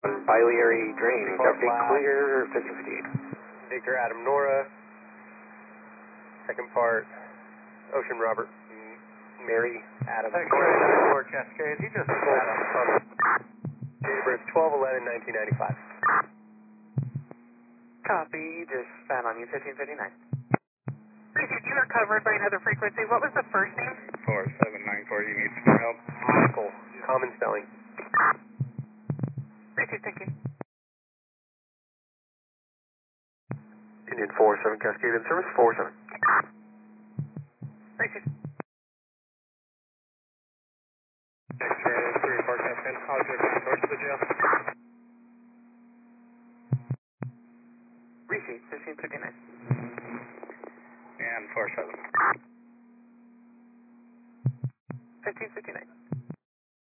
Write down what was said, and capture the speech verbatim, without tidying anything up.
Biliary drain, Far Duffy flat. clear, fifteen fifty-eight. Victor Adam Nora. Second part, Ocean Robert Mary Adam. X-ray ninety-four Cascade, he just sat on the tunnel. Bridge twelve eleven nineteen ninety-five. Copy, just found on you, fifteen fifty-nine. Richard, you are covered by another frequency. What was the first name? four seven nine four, you need some help? Michael, common spelling. Richard, thank you. Indian four seven Cascade in service, four seven. Richard. X-ray three four Captain, object north of the jail. Receipt, fifteen fifty-nine. And four seven.